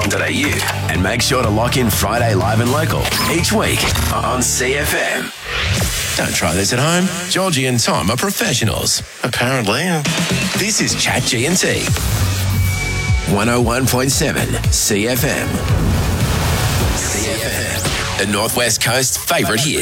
cfm.com.au and make sure to lock in Friday Live and Local each week on CFM. Don't try this at home. Georgie and Tom are professionals, apparently. This is Chat G&T. 101.7 CFM. CFM, the Northwest Coast's favourite hit.